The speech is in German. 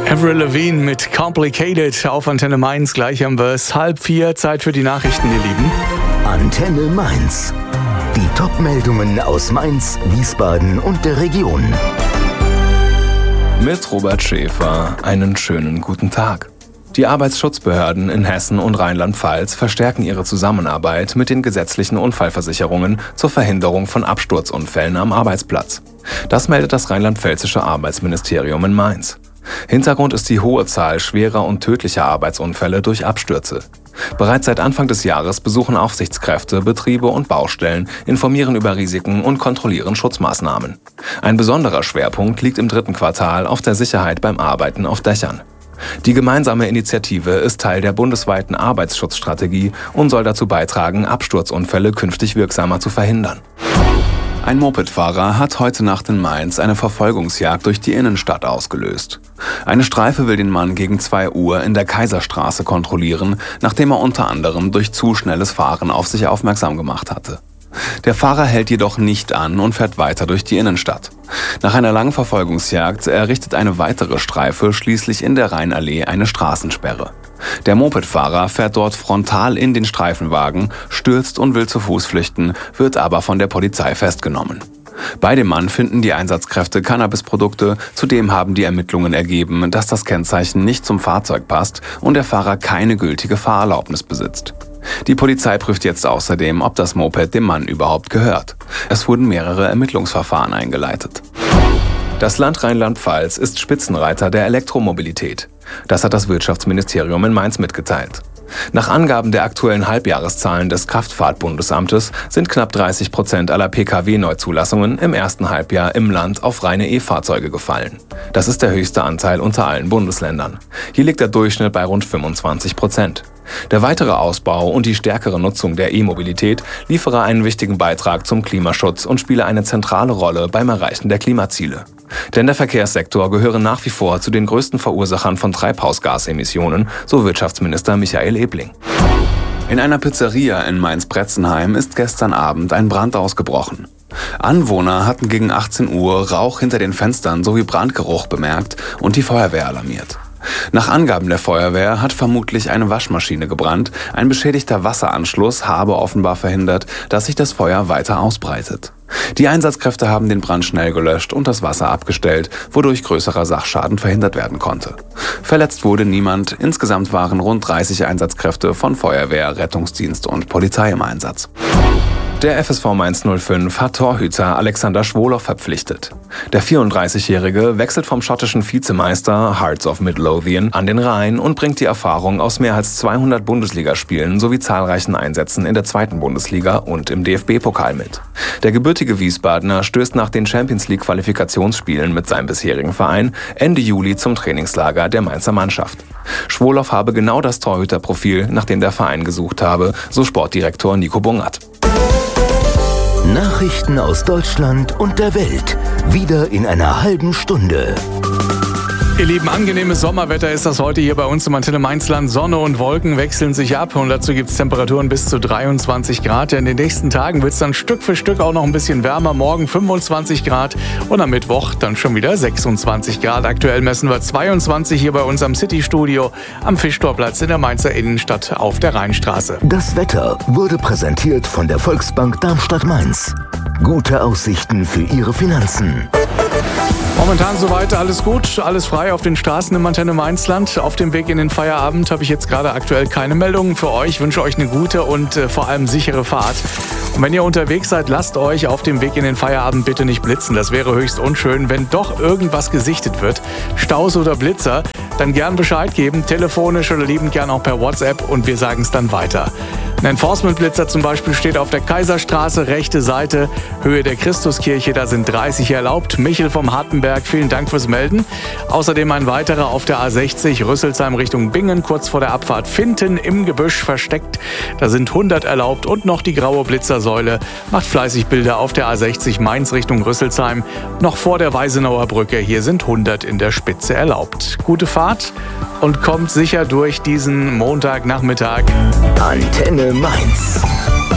Avril Lavigne mit Complicated auf Antenne Mainz. Gleich haben wir es 3:30. Zeit für die Nachrichten, ihr Lieben. Antenne Mainz. Die Top-Meldungen aus Mainz, Wiesbaden und der Region. Mit Robert Schäfer einen schönen guten Tag. Die Arbeitsschutzbehörden in Hessen und Rheinland-Pfalz verstärken ihre Zusammenarbeit mit den gesetzlichen Unfallversicherungen zur Verhinderung von Absturzunfällen am Arbeitsplatz. Das meldet das rheinland-pfälzische Arbeitsministerium in Mainz. Hintergrund ist die hohe Zahl schwerer und tödlicher Arbeitsunfälle durch Abstürze. Bereits seit Anfang des Jahres besuchen Aufsichtskräfte Betriebe und Baustellen, informieren über Risiken und kontrollieren Schutzmaßnahmen. Ein besonderer Schwerpunkt liegt im 3. Quartal auf der Sicherheit beim Arbeiten auf Dächern. Die gemeinsame Initiative ist Teil der bundesweiten Arbeitsschutzstrategie und soll dazu beitragen, Absturzunfälle künftig wirksamer zu verhindern. Ein Mopedfahrer hat heute Nacht in Mainz eine Verfolgungsjagd durch die Innenstadt ausgelöst. Eine Streife will den Mann gegen 2 Uhr in der Kaiserstraße kontrollieren, nachdem er unter anderem durch zu schnelles Fahren auf sich aufmerksam gemacht hatte. Der Fahrer hält jedoch nicht an und fährt weiter durch die Innenstadt. Nach einer langen Verfolgungsjagd errichtet eine weitere Streife schließlich in der Rheinallee eine Straßensperre. Der Mopedfahrer fährt dort frontal in den Streifenwagen, stürzt und will zu Fuß flüchten, wird aber von der Polizei festgenommen. Bei dem Mann finden die Einsatzkräfte Cannabisprodukte, zudem haben die Ermittlungen ergeben, dass das Kennzeichen nicht zum Fahrzeug passt und der Fahrer keine gültige Fahrerlaubnis besitzt. Die Polizei prüft jetzt außerdem, ob das Moped dem Mann überhaupt gehört. Es wurden mehrere Ermittlungsverfahren eingeleitet. Das Land Rheinland-Pfalz ist Spitzenreiter der Elektromobilität. Das hat das Wirtschaftsministerium in Mainz mitgeteilt. Nach Angaben der aktuellen Halbjahreszahlen des Kraftfahrtbundesamtes sind knapp 30% aller Pkw-Neuzulassungen im ersten Halbjahr im Land auf reine E-Fahrzeuge gefallen. Das ist der höchste Anteil unter allen Bundesländern. Hier liegt der Durchschnitt bei rund 25%. Der weitere Ausbau und die stärkere Nutzung der E-Mobilität liefere einen wichtigen Beitrag zum Klimaschutz und spiele eine zentrale Rolle beim Erreichen der Klimaziele. Denn der Verkehrssektor gehöre nach wie vor zu den größten Verursachern von Treibhausgasemissionen, so Wirtschaftsminister Michael Ebling. In einer Pizzeria in Mainz-Bretzenheim ist gestern Abend ein Brand ausgebrochen. Anwohner hatten gegen 18 Uhr Rauch hinter den Fenstern sowie Brandgeruch bemerkt und die Feuerwehr alarmiert. Nach Angaben der Feuerwehr hat vermutlich eine Waschmaschine gebrannt. Ein beschädigter Wasseranschluss habe offenbar verhindert, dass sich das Feuer weiter ausbreitet. Die Einsatzkräfte haben den Brand schnell gelöscht und das Wasser abgestellt, wodurch größerer Sachschaden verhindert werden konnte. Verletzt wurde niemand. Insgesamt waren rund 30 Einsatzkräfte von Feuerwehr, Rettungsdienst und Polizei im Einsatz. Der FSV Mainz 05 hat Torhüter Alexander Schwolow verpflichtet. Der 34-Jährige wechselt vom schottischen Vizemeister Hearts of Midlothian an den Rhein und bringt die Erfahrung aus mehr als 200 Bundesligaspielen sowie zahlreichen Einsätzen in der 2. Bundesliga und im DFB-Pokal mit. Der gebürtige Wiesbadener stößt nach den Champions-League-Qualifikationsspielen mit seinem bisherigen Verein Ende Juli zum Trainingslager der Mainzer Mannschaft. Schwolow habe genau das Torhüterprofil, nach dem der Verein gesucht habe, so Sportdirektor Nico Bungert. Nachrichten aus Deutschland und der Welt. Wieder in einer halben Stunde. Ihr Lieben, angenehmes Sommerwetter ist das heute hier bei uns im Antenne Mainzland. Sonne und Wolken wechseln sich ab und dazu gibt es Temperaturen bis zu 23 Grad. In den nächsten Tagen wird es dann Stück für Stück auch noch ein bisschen wärmer. Morgen 25 Grad und am Mittwoch dann schon wieder 26 Grad. Aktuell messen wir 22 hier bei uns am City-Studio am Fischtorplatz in der Mainzer Innenstadt auf der Rheinstraße. Das Wetter wurde präsentiert von der Volksbank Darmstadt-Mainz. Gute Aussichten für Ihre Finanzen. Momentan soweit alles gut, alles frei auf den Straßen im Antenne Mainzland. Auf dem Weg in den Feierabend habe ich jetzt gerade aktuell keine Meldungen für euch. Ich wünsche euch eine gute und vor allem sichere Fahrt. Und wenn ihr unterwegs seid, lasst euch auf dem Weg in den Feierabend bitte nicht blitzen. Das wäre höchst unschön, wenn doch irgendwas gesichtet wird. Staus oder Blitzer, dann gern Bescheid geben, telefonisch oder liebend gern auch per WhatsApp und wir sagen es dann weiter. Ein Enforcement-Blitzer zum Beispiel steht auf der Kaiserstraße, rechte Seite, Höhe der Christuskirche, da sind 30 erlaubt. Michel vom Hartenberg, vielen Dank fürs Melden. Außerdem ein weiterer auf der A60, Rüsselsheim Richtung Bingen, kurz vor der Abfahrt Finten im Gebüsch versteckt. Da sind 100 erlaubt und noch die graue Blitzersäule macht fleißig Bilder auf der A60 Mainz Richtung Rüsselsheim. Noch vor der Weisenauer Brücke, hier sind 100 in der Spitze erlaubt. Gute Fahrt und kommt sicher durch diesen Montagnachmittag. Antenne Mainz.